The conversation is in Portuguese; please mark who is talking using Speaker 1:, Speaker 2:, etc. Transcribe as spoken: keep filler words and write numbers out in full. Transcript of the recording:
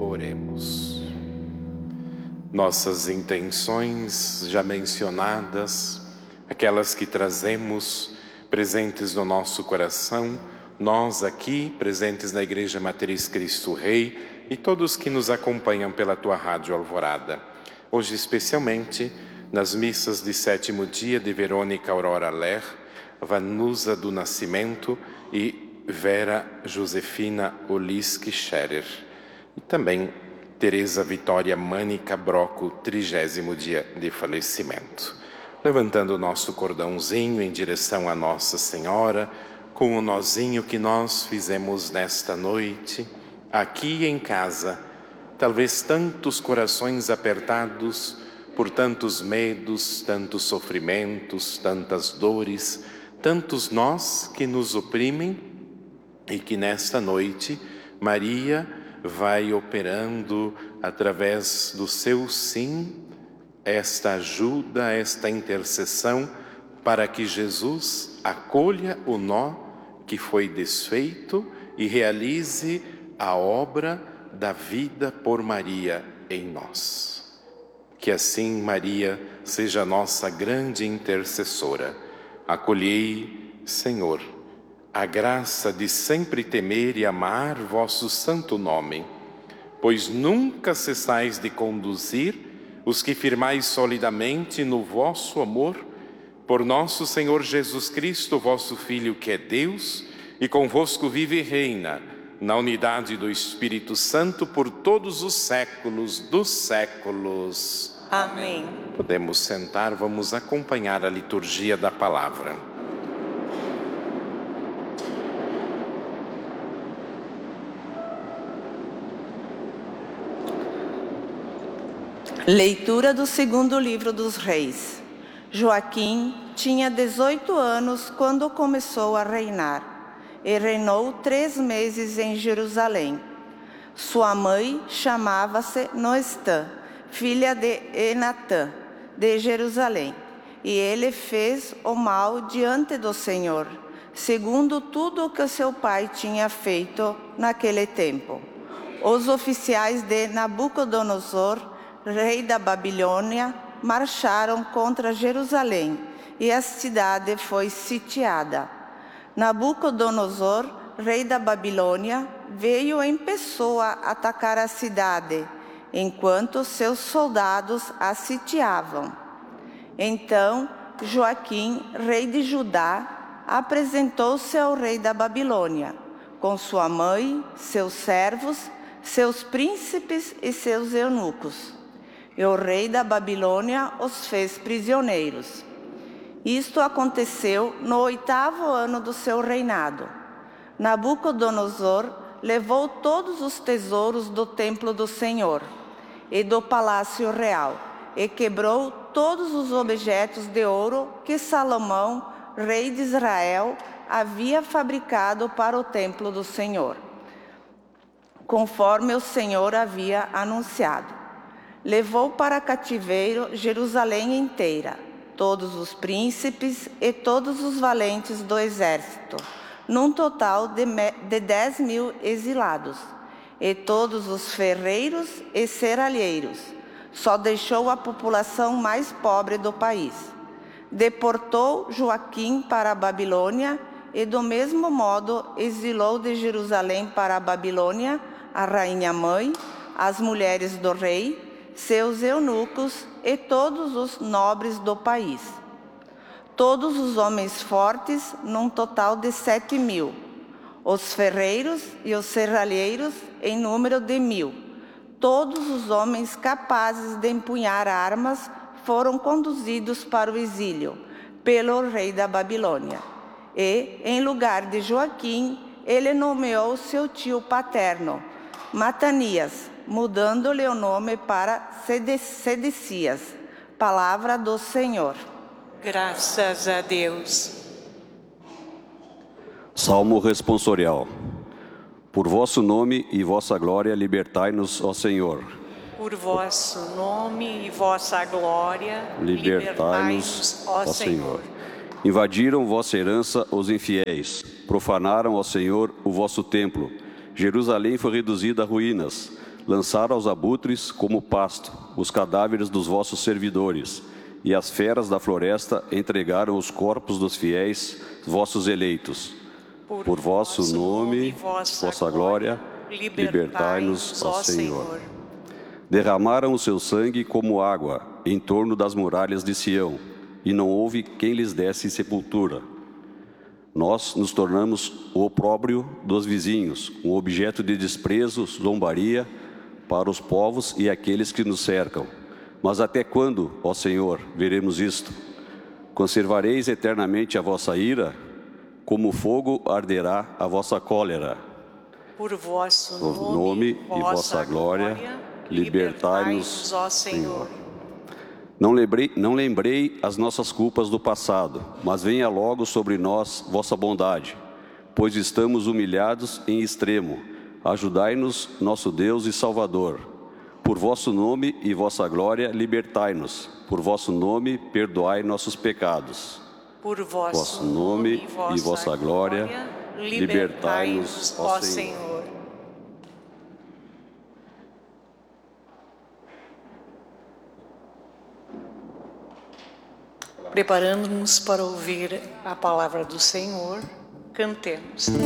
Speaker 1: Oremos. Nossas intenções já mencionadas, aquelas que trazemos presentes no nosso coração, nós aqui, presentes na Igreja Matriz Cristo Rei, e todos que nos acompanham pela tua Rádio Alvorada. Hoje, especialmente, nas missas de sétimo dia de Verônica Aurora Ler, Vanusa do Nascimento e Vera Josefina Oliski Scherer. E também Teresa Vitória Mânica Broco, trigésimo dia de falecimento. Levantando o nosso cordãozinho em direção a Nossa Senhora, com o nozinho que nós fizemos nesta noite, aqui em casa, talvez tantos corações apertados por tantos medos, tantos sofrimentos, tantas dores, tantos nós que nos oprimem, e que nesta noite Maria vai operando através do seu sim, esta ajuda, esta intercessão, para que Jesus acolha o nó que foi desfeito e realize a obra da vida por Maria em nós. Que assim Maria seja nossa grande intercessora. Acolhei, Senhor, a graça de sempre temer e amar vosso santo nome, pois nunca cessais de conduzir os que firmais solidamente no vosso amor, por nosso Senhor Jesus Cristo, vosso Filho, que é Deus, e convosco vive e reina, na unidade do Espírito Santo, por todos os séculos dos séculos.
Speaker 2: Amém.
Speaker 1: Podemos sentar, vamos acompanhar a liturgia da palavra.
Speaker 2: Leitura do segundo livro dos Reis. Joaquim tinha dezoito anos quando começou a reinar, e reinou três meses em Jerusalém. Sua mãe chamava-se Noestã, filha de Enatã, de Jerusalém, e ele fez o mal diante do Senhor, segundo tudo o que seu pai tinha feito naquele tempo. Os oficiais de Nabucodonosor, rei da Babilônia, marcharam contra Jerusalém, e a cidade foi sitiada. Nabucodonosor, rei da Babilônia, veio em pessoa atacar a cidade, enquanto seus soldados a sitiavam. Então, Joaquim, rei de Judá, apresentou-se ao rei da Babilônia, com sua mãe, seus servos, seus príncipes e seus eunucos. E o rei da Babilônia os fez prisioneiros. Isto aconteceu no oitavo ano do seu reinado. Nabucodonosor levou todos os tesouros do templo do Senhor e do palácio real, e quebrou todos os objetos de ouro que Salomão, rei de Israel, havia fabricado para o templo do Senhor, conforme o Senhor havia anunciado. Levou para cativeiro Jerusalém inteira, todos os príncipes e todos os valentes do exército, num total de, de dez mil exilados, e todos os ferreiros e serralheiros. Só deixou a população mais pobre do país. Deportou Joaquim para a Babilônia, e do mesmo modo exilou de Jerusalém para a Babilônia a rainha-mãe, as mulheres do rei, seus eunucos e todos os nobres do país. Todos os homens fortes, num total de sete mil. Os ferreiros e os serralheiros, em número de mil. Todos os homens capazes de empunhar armas foram conduzidos para o exílio pelo rei da Babilônia. E, em lugar de Joaquim, ele nomeou seu tio paterno, Matanias, mudando-lhe o nome para Sedecias. Palavra do Senhor.
Speaker 3: Graças a Deus.
Speaker 4: Salmo responsorial. Por vosso nome e vossa glória, libertai-nos, ó Senhor.
Speaker 3: Por vosso nome e vossa glória,
Speaker 4: libertai-nos, ó Senhor. Invadiram vossa herança os infiéis, profanaram, ó Senhor, o vosso templo. Jerusalém foi reduzida a ruínas. lançaram aos abutres como pasto os cadáveres dos vossos servidores, e as feras da floresta entregaram os corpos dos fiéis, vossos eleitos. Por, Por vosso nome, vossa, vossa glória, libertai-nos, ó Senhor. Derramaram o seu sangue como água em torno das muralhas de Sião, e não houve quem lhes desse sepultura. Nós nos tornamos o opróbrio dos vizinhos, um objeto de desprezo, zombaria para os povos e aqueles que nos cercam. Mas até quando, ó Senhor, veremos isto? Conservareis eternamente a vossa ira? Como fogo arderá a vossa cólera.
Speaker 3: Por vosso
Speaker 4: Por
Speaker 3: nome,
Speaker 4: nome
Speaker 3: vossa
Speaker 4: e vossa glória,
Speaker 3: glória
Speaker 4: libertai-nos,
Speaker 3: ó Senhor.
Speaker 4: Senhor. Não lembrei, não lembrei as nossas culpas do passado, mas venha logo sobre nós vossa bondade, pois estamos humilhados em extremo. Ajudai-nos, nosso Deus e Salvador. Por vosso nome e vossa glória, libertai-nos. Por vosso nome, perdoai nossos pecados.
Speaker 3: Por vosso,
Speaker 4: vosso nome
Speaker 3: e vossa,
Speaker 4: e vossa glória, glória libertai-nos, ó Senhor.
Speaker 3: Senhor. Preparando-nos para ouvir a palavra do Senhor, cantemos.